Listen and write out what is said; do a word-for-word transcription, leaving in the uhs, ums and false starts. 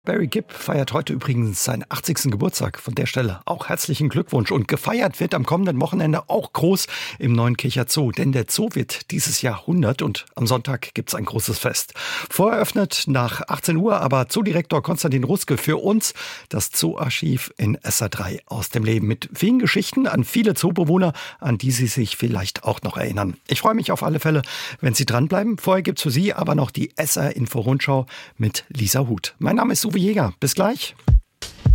Barry Gibb feiert heute übrigens seinen achtzigsten Geburtstag. Von der Stelle auch herzlichen Glückwunsch. Und gefeiert wird am kommenden Wochenende auch groß im Neunkircher Zoo. Denn der Zoo wird dieses Jahr hundert und am Sonntag gibt's ein großes Fest. Voreröffnet nach achtzehn Uhr, aber Zoodirektor Konstantin Ruske für uns das Zooarchiv in S R drei aus dem Leben. Mit vielen Geschichten an viele Zoobewohner, an die Sie sich vielleicht auch noch erinnern. Ich freue mich auf alle Fälle, wenn Sie dranbleiben. Vorher gibt's für Sie aber noch die S R Info Rundschau mit Lisa Huth. Mein Name ist Uwe Jäger. Bis gleich.